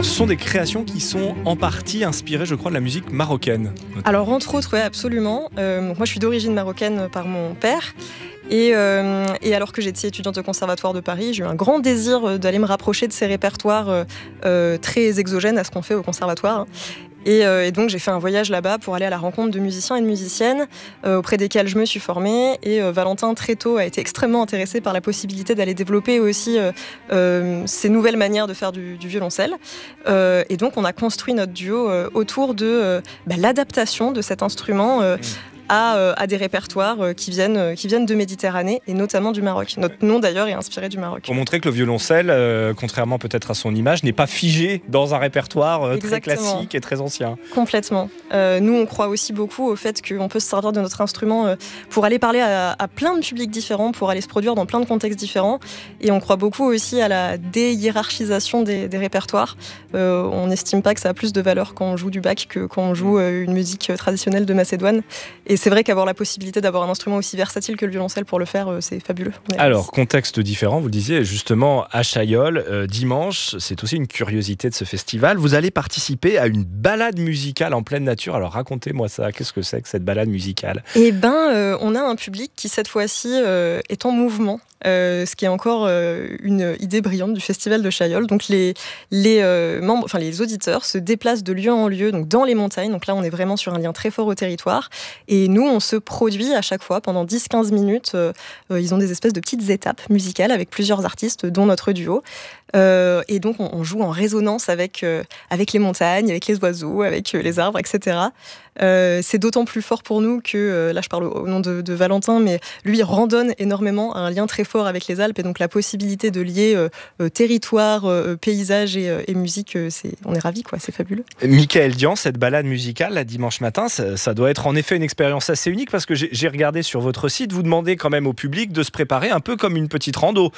Alors, ce sont des créations qui sont en partie inspirées, je crois, de la musique marocaine. Alors, entre autres, oui, absolument. Donc, moi, je suis d'origine marocaine par mon père. Et alors que j'étais étudiante au Conservatoire de Paris, j'ai eu un grand désir d'aller me rapprocher de ces répertoires très exogènes à ce qu'on fait au Conservatoire. Et donc j'ai fait un voyage là-bas pour aller à la rencontre de musiciens et de musiciennes auprès desquels je me suis formée. Et Valentin, très tôt, a été extrêmement intéressé par la possibilité d'aller développer aussi ces nouvelles manières de faire du violoncelle. Et donc on a construit notre duo autour de l'adaptation de cet instrument à des répertoires qui viennent de Méditerranée et notamment du Maroc. Notre nom d'ailleurs est inspiré du Maroc. Pour montrer que le violoncelle, contrairement peut-être à son image, n'est pas figé dans un répertoire très classique et très ancien. Complètement. Nous, on croit aussi beaucoup au fait qu'on peut se servir de notre instrument pour aller parler à plein de publics différents, pour aller se produire dans plein de contextes différents. Et on croit beaucoup aussi à la déhiérarchisation des répertoires. On n'estime pas que ça a plus de valeur quand on joue du Bach que quand on joue une musique traditionnelle de Macédoine. Et c'est vrai qu'avoir la possibilité d'avoir un instrument aussi versatile que le violoncelle pour le faire, c'est fabuleux. Alors, contexte différent, vous le disiez, justement, à Chaillol, dimanche, c'est aussi une curiosité de ce festival. Vous allez participer à une balade musicale en pleine nature. Alors, racontez-moi ça, qu'est-ce que c'est que cette balade musicale ? Eh bien, on a un public qui, cette fois-ci, est en mouvement. Ce qui est encore une idée brillante du festival de Chaillol. Donc les auditeurs se déplacent de lieu en lieu, donc dans les montagnes. Donc là, on est vraiment sur un lien très fort au territoire. Et nous, on se produit à chaque fois pendant 10-15 minutes. Ils ont des espèces de petites étapes musicales avec plusieurs artistes, dont notre duo. Et donc, on joue en résonance avec les montagnes, avec les oiseaux, avec les arbres, etc. C'est d'autant plus fort pour nous que, là je parle au nom de Valentin, mais lui randonne énormément, a un lien très fort avec les Alpes, et donc la possibilité de lier territoire, paysage et musique, on est ravis, quoi, c'est fabuleux. Michael Dian, cette balade musicale, là, dimanche matin, ça doit être en effet une expérience assez unique, parce que j'ai regardé sur votre site, vous demandez quand même au public de se préparer un peu comme une petite rando.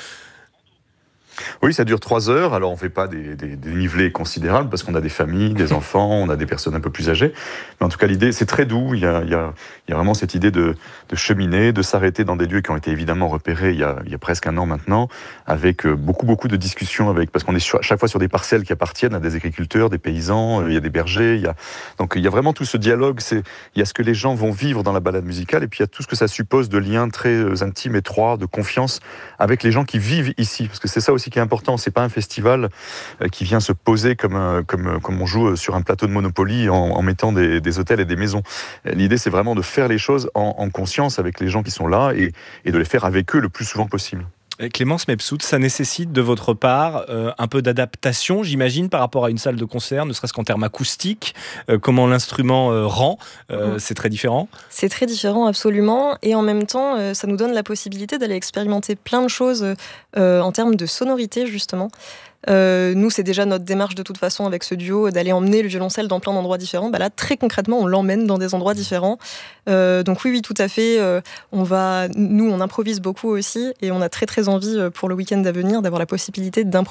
Oui, ça dure 3 heures. Alors, on ne fait pas des dénivelés considérables parce qu'on a des familles, des enfants, on a des personnes un peu plus âgées. Mais en tout cas, l'idée, c'est très doux. Il y a vraiment cette idée de cheminer, de s'arrêter dans des lieux qui ont été évidemment repérés il y a presque un an maintenant, avec beaucoup de discussions, parce qu'on est chaque fois sur des parcelles qui appartiennent à des agriculteurs, des paysans, il y a des bergers. Donc, il y a vraiment tout ce dialogue. Il y a ce que les gens vont vivre dans la balade musicale, et puis il y a tout ce que ça suppose de liens très intimes, étroits, de confiance avec les gens qui vivent ici. Parce que c'est ça aussi qui est important, c'est pas un festival qui vient se poser comme on joue sur un plateau de Monopoly en mettant des hôtels et des maisons. L'idée, c'est vraiment de faire les choses en conscience avec les gens qui sont là et de les faire avec eux le plus souvent possible. Clémence Mebsoud, ça nécessite de votre part un peu d'adaptation, j'imagine, par rapport à une salle de concert, ne serait-ce qu'en termes acoustiques, comment l'instrument rend, c'est très différent ? C'est très différent, absolument, et en même temps, ça nous donne la possibilité d'aller expérimenter plein de choses en termes de sonorité, justement. Nous, c'est déjà notre démarche de toute façon avec ce duo, d'aller emmener le violoncelle dans plein d'endroits différents. Là, très concrètement, on l'emmène dans des endroits différents. Donc oui, tout à fait. Nous, on improvise beaucoup aussi, et on a très très envie pour le week-end à venir d'avoir la possibilité d'improviser